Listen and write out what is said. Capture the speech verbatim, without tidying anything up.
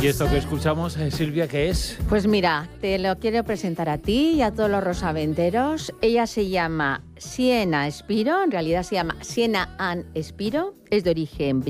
¿Y esto que escuchamos, eh, Silvia, qué es? Pues mira, te lo quiero presentar a ti y a todos los rosaventeros. Ella se llama Siena Spiro, en realidad se llama Siena Ann Spiro, es de origen